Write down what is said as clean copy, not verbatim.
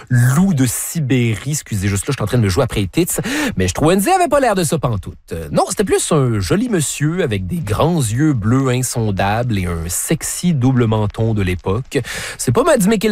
loup de Sibérie. Excusez, juste là, je suis en train de me jouer après les tits. Mais je trouvais Wendy avait pas l'air de ça pantoute. Non, c'était plus un joli monsieur avec des grands yeux bleus insondables et un sexy double menton de l'époque. C'est pas Mads Mikkelsen